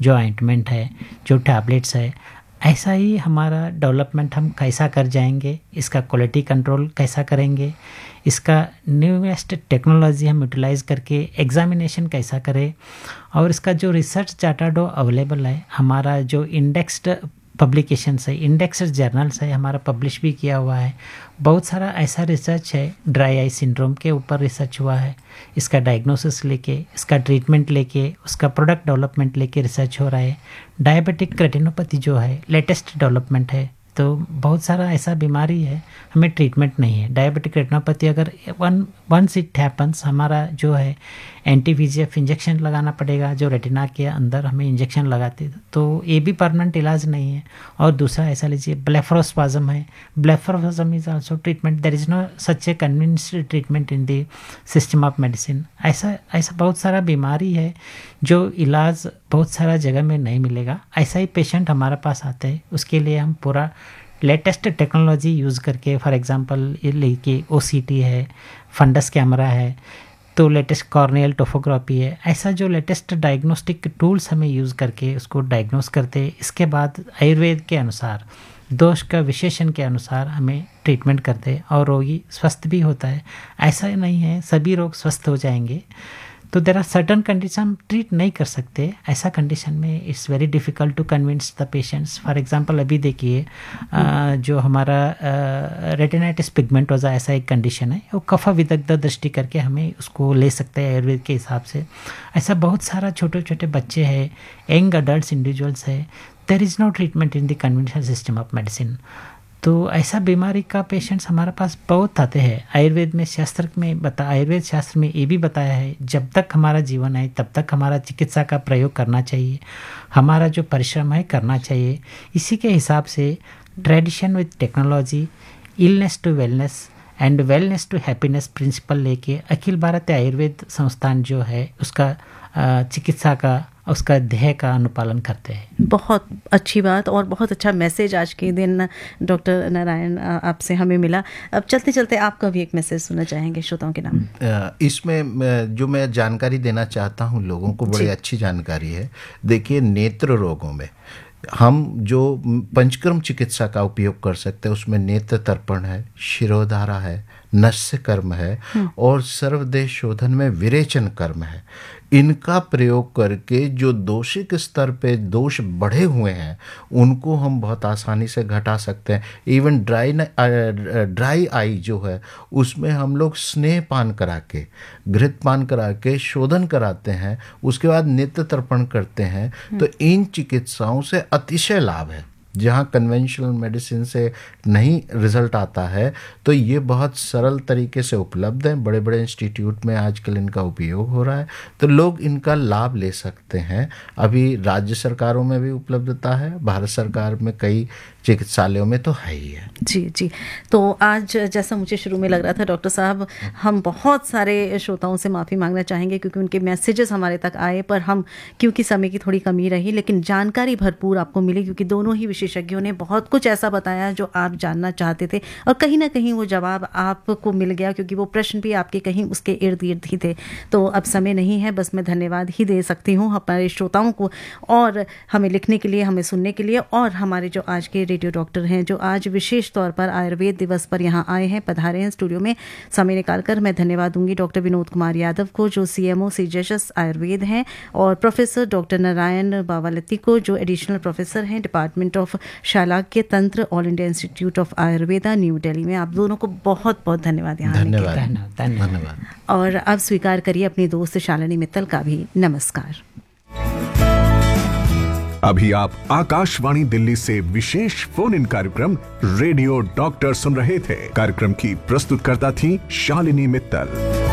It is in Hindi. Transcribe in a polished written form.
जो ऑइंटमेंट है, जो टैबलेट्स है, ऐसा ही हमारा डेवलपमेंट हम कैसा कर जाएंगे, इसका क्वालिटी कंट्रोल कैसा करेंगे, इसका न्यूएस्ट टेक्नोलॉजी हम यूटिलाइज़ करके एग्जामिनेशन कैसा करें, और इसका जो रिसर्च डाटा जो अवेलेबल है, हमारा जो इंडेक्स्ड पब्लिकेशंस है, इंडेक्स्ड जर्नल्स है, हमारा पब्लिश भी किया हुआ है। बहुत सारा ऐसा रिसर्च है, ड्राई आई सिंड्रोम के ऊपर रिसर्च हुआ है, इसका डायग्नोसिस लेके, इसका ट्रीटमेंट लेके, उसका प्रोडक्ट डेवलपमेंट लेके रिसर्च हो रहा है। डायबिटिक रेटिनोपैथी जो है लेटेस्ट डेवलपमेंट है, तो बहुत सारा ऐसा बीमारी है हमें ट्रीटमेंट नहीं है। डायबिटिक रेटिनोपैथी अगर वंस इट हैपन्स, हमारा जो है एंटी VEGF इंजेक्शन लगाना पड़ेगा, जो रेटिना के अंदर हमें इंजेक्शन लगाते, तो ये भी परमानेंट इलाज नहीं है। और दूसरा ऐसा लीजिए ब्लेफरोस्पाज्म है, blepharospasm is also treatment, there is no such A convinced treatment in the system of medicine. ऐसा बहुत सारा बीमारी है जो इलाज बहुत सारा जगह में नहीं मिलेगा। ऐसा ही पेशेंट हमारे पास आते हैं, उसके लिए हम पूरा लेटेस्ट टेक्नोलॉजी यूज़ करके, फॉर एग्जांपल ये लेके OCT है, फंडस कैमरा है, तो लेटेस्ट कॉर्नियल टोफोग्राफी है, ऐसा जो लेटेस्ट डायग्नोस्टिक टूल्स हमें यूज़ करके उसको डायग्नोस करते हैं। इसके बाद आयुर्वेद के अनुसार, दोष का विशेषण के अनुसार हमें ट्रीटमेंट करते हैं और रोगी स्वस्थ भी होता है। ऐसा नहीं है सभी रोग स्वस्थ हो जाएंगे, तो देर आर सर्टन कंडीशन हम ट्रीट नहीं कर सकते। ऐसा कंडीशन में it's very difficult to convince the patients. For example अभी देखिए जो हमारा रेटिनाइटिस पिगमेंटोसा ऐसा एक कंडीशन है, वो कफा विदग्ध दृष्टि करके हमें उसको ले सकते हैं आयुर्वेद के हिसाब से। ऐसा बहुत सारा छोटे छोटे बच्चे हैं, यंग अडल्ट इंडिविजुअल्स है, there is no treatment in the conventional system of medicine. तो ऐसा बीमारी का पेशेंट्स हमारे पास बहुत आते हैं। आयुर्वेद शास्त्र में ये भी बताया है, जब तक हमारा जीवन है तब तक हमारा चिकित्सा का प्रयोग करना चाहिए, हमारा जो परिश्रम है करना चाहिए। इसी के हिसाब से tradition with technology, illness to wellness and wellness to happiness principal लेके अखिल भारतीय आयुर्वेद संस्थान जो है उसका चिकित्सा का, उसका ध्येय का अनुपालन करते हैं। बहुत अच्छी बात और बहुत अच्छा मैसेज आज के दिन डॉक्टर नारायण आपसे हमें मिला। अब चलते चलते आपका भी एक मैसेज सुनना चाहेंगे श्रोताओं के नाम। इसमें जो मैं जानकारी देना चाहता हूँ लोगों को, बड़ी अच्छी जानकारी है। देखिए, नेत्र रोगों में हम जो पंचकर्म चिकित्सा का उपयोग कर सकते हैं, उसमें नेत्र तर्पण है, शिरोधारा है, नस्य कर्म है और सर्वदेश शोधन में विरेचन कर्म है। इनका प्रयोग करके जो दोषिक स्तर पे दोष बढ़े हुए हैं उनको हम बहुत आसानी से घटा सकते हैं। इवन ड्राई आई जो है उसमें हम लोग स्नेह पान करा के, घृत पान करा के शोधन कराते हैं, उसके बाद नेत्र तर्पण करते हैं। तो इन चिकित्साओं से अतिशय लाभ है। जहाँ कन्वेंशनल मेडिसिन से नहीं रिजल्ट आता है तो ये बहुत सरल तरीके से उपलब्ध है। बड़े बड़े इंस्टीट्यूट में आजकल इनका उपयोग हो रहा है, तो लोग इनका लाभ ले सकते हैं। अभी राज्य सरकारों में भी उपलब्धता है, भारत सरकार में कई चिकित्सालयों में तो है ही है। जी जी। तो आज जैसा मुझे शुरू में लग रहा था डॉक्टर साहब, हम बहुत सारे श्रोताओं से माफ़ी मांगना चाहेंगे क्योंकि उनके मैसेजेस हमारे तक आए, पर हम क्योंकि समय की थोड़ी कमी रही, लेकिन जानकारी भरपूर आपको मिली क्योंकि दोनों ही विशेषज्ञों ने बहुत कुछ ऐसा बताया जो आप जानना चाहते थे और कहीं ना कहीं वो जवाब आपको मिल गया क्योंकि वो प्रश्न भी आपके कहीं उसके इर्द गिर्द ही थे। तो अब समय नहीं है, बस मैं धन्यवाद ही दे सकती हूँ हमारे श्रोताओं को और हमें लिखने के लिए, हमें सुनने के लिए, और हमारे जो आज के रेडियो डॉक्टर हैं जो आज विशेष तौर पर आयुर्वेद दिवस पर यहाँ आए हैं, पधारे हैं स्टूडियो में समय निकालकर। मैं धन्यवाद दूंगी डॉक्टर विनोद कुमार यादव को जो CMO CGHS आयुर्वेद हैं, और प्रोफेसर डॉक्टर नारायण बावालती को जो एडिशनल प्रोफेसर हैं डिपार्टमेंट ऑफ शालाक्य तंत्र, all India institute of Ayurveda, new Delhi में। आप दोनों को बहुत बहुत धन्यवाद यहाँ आने के लिए। धन्यवाद। और अब स्वीकार करिए अपनी दोस्त शालिनी मित्तल का भी नमस्कार। अभी आप आकाशवाणी दिल्ली से विशेष फोन इन कार्यक्रम रेडियो डॉक्टर सुन रहे थे। कार्यक्रम की प्रस्तुतकर्ता थी शालिनी मित्तल।